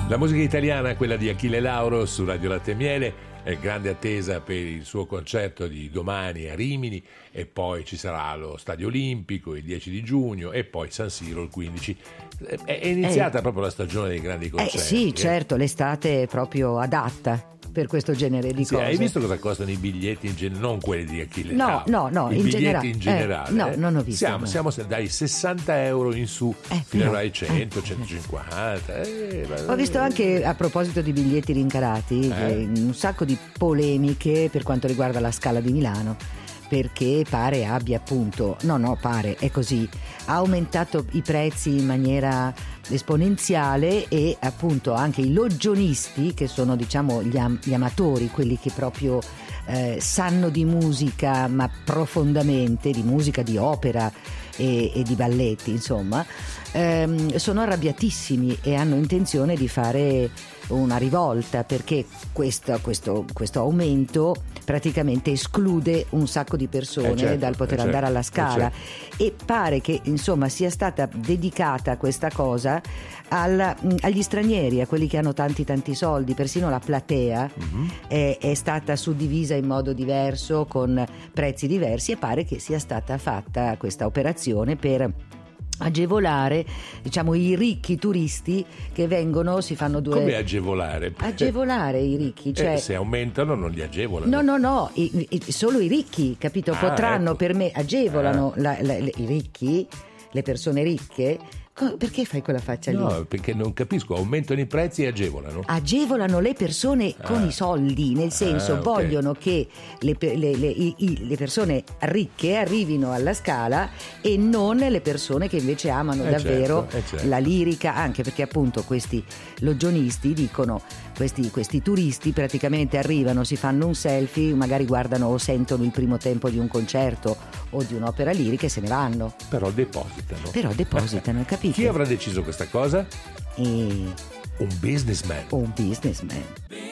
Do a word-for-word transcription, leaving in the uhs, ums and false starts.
La musica italiana, quella di Achille Lauro su Radio Latte e Miele, è grande attesa per il suo concerto di domani a Rimini, e poi ci sarà lo Stadio Olimpico il dieci di giugno e poi San Siro il quindici. È iniziata eh, proprio la stagione dei grandi concerti. Eh sì, certo, l'estate è proprio adatta per questo genere di sì, cose. Hai visto cosa costano i biglietti in generale? Non quelli di Achille No, Lauro. no, no, I in biglietti generale. in generale. Eh, no, non ho visto. Siamo, no. siamo dai sessanta euro in su eh, fino no. ai cento, eh. centocinquanta. Eh, Ho visto anche, a proposito di biglietti rincarati, eh. un sacco di polemiche per quanto riguarda la Scala di Milano, perché pare abbia appunto, no no pare, è così, ha aumentato i prezzi in maniera esponenziale, e appunto anche i loggionisti, che sono diciamo gli, am- gli amatori, quelli che proprio eh, sanno di musica ma profondamente, di musica, di opera e, e di balletti insomma, ehm, sono arrabbiatissimi e hanno intenzione di fare una rivolta, perché questo, questo, questo aumento praticamente esclude un sacco di persone eh certo, dal poter eh andare certo, alla Scala, eh certo. E pare che insomma sia stata dedicata questa cosa alla, agli stranieri, a quelli che hanno tanti tanti soldi. Persino la platea mm-hmm. è, è stata suddivisa in modo diverso, con prezzi diversi, e pare che sia stata fatta questa operazione per agevolare diciamo i ricchi turisti che vengono, si fanno due. Come agevolare? Agevolare i ricchi, cioè eh, se aumentano non li agevolano. no no no i, i, solo i ricchi, capito? Ah, Potranno, ecco. per me agevolano ah. la, la, le, i ricchi, le persone ricche. Perché fai quella faccia lì? No, perché non capisco, aumentano i prezzi e agevolano. Agevolano le persone ah. con i soldi, nel senso ah, okay. vogliono che le, le, le, i, i, le persone ricche arrivino alla Scala e non le persone che invece amano eh davvero certo, eh certo. la lirica, anche perché appunto questi loggionisti dicono, questi, questi turisti praticamente arrivano, si fanno un selfie, magari guardano o sentono il primo tempo di un concerto o di un'opera lirica e se ne vanno. Però depositano. Però depositano, capito? Chi avrà deciso questa cosa? E... Un businessman. Un businessman.